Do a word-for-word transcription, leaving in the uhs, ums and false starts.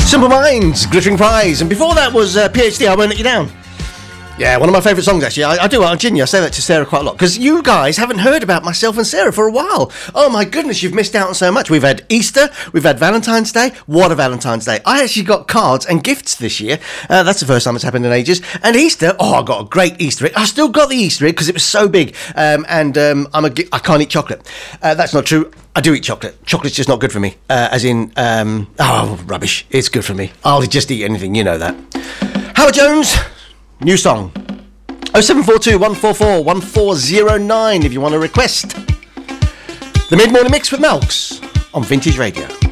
Simple Minds, Glittering Prize, and before that was uh, P H D, I Won't Let You Down. Yeah, one of my favourite songs, actually. I, I do, I genuinely, I say that to Sarah quite a lot, because you guys haven't heard about myself and Sarah for a while. Oh my goodness, you've missed out on so much. We've had Easter, we've had Valentine's Day. What a Valentine's Day. I actually got cards and gifts this year. Uh, that's the first time it's happened in ages. And Easter, oh, I got a great Easter egg. I still got the Easter egg because it was so big, um, and um, I'm a, I can't eat chocolate. Uh, that's not true. I do eat chocolate. Chocolate's just not good for me. Uh, as in, um, oh, rubbish. It's good for me. I'll just eat anything, you know that. Howard Jones, new song. oh seven four two, one four four, one four zero nine if you want to request. The Mid-Morning Mix with Melks on Vintage Radio.